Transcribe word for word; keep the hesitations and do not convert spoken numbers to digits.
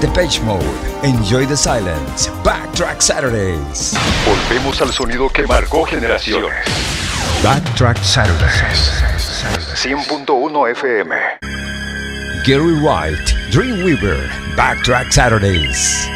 Depeche Mode, Enjoy the Silence, Backtrack Saturdays. Volvemos al sonido que marcó generaciones. Backtrack Saturdays. cien punto uno F M. Gary Wright, Dreamweaver, Backtrack Saturdays.